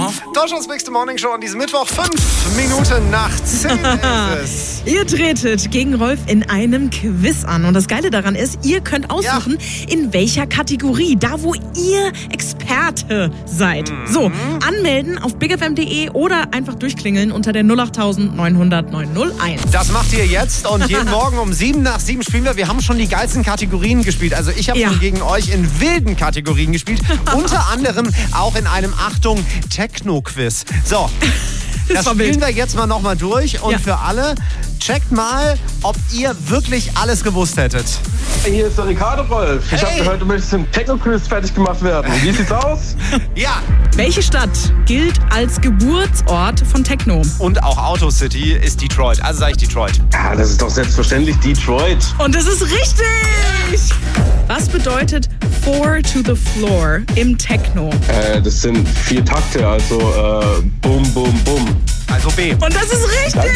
Deutschlands Bigste Morning Show an diesem Mittwoch, 5 Minuten nach 10 ist es. Ihr tretet gegen Rolf in einem Quiz an. Und das Geile daran ist, ihr könnt aussuchen, in welcher Kategorie, da wo ihr Experte seid. So, anmelden auf bigfm.de oder einfach durchklingeln unter der 08000 900 901. Das macht ihr jetzt und jeden Morgen um 7 nach 7 spielen wir. Wir haben schon die geilsten Kategorien gespielt. Also ich habe schon gegen euch in wilden Kategorien gespielt. Unter anderem auch in einem, Achtung, Techno-Quiz. So, das spielen wir jetzt mal nochmal durch. Und für alle, checkt mal, ob ihr wirklich alles gewusst hättet. Hier ist der Ricardo, Rolf. Ich habe gehört, du möchtest im Techno-Quiz fertig gemacht werden. Wie sieht's aus? Ja. Welche Stadt gilt als Geburtsort von Techno? Und auch Autocity ist Detroit. Also sage ich Detroit. Ja, das ist doch selbstverständlich Detroit. Und das ist richtig! Was bedeutet 4 to the floor im Techno? Das sind 4 Takte, also Bum, Bum, Bum. Also B. Und das ist richtig!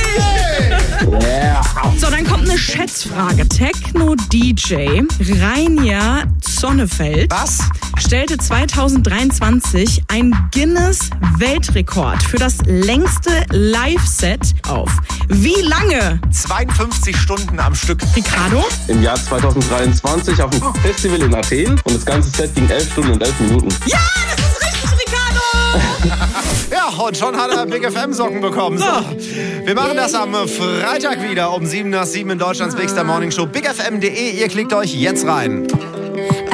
Yeah. So, dann kommt eine Schätzfrage. Techno-DJ Rainier Zonnefeld stellte 2023 ein Guinness-Weltrekord für das längste Live-Set auf. Wie lange? 52 Stunden am Stück. Ricardo? Im Jahr 2023 auf einem Festival in Athen und das ganze Set ging 11 Stunden und 11 Minuten. Ja, das ist richtig, Ricardo! Ja, und schon hat er Big FM Socken bekommen. So, wir machen das am Freitag wieder um 7 nach 7 in Deutschlands Bigster Morning Show. bigfm.de, ihr klickt euch jetzt rein.